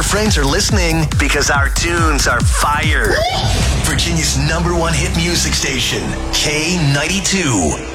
friends are listening because our tunes are fire. Virginia's #1 hit music station, K92.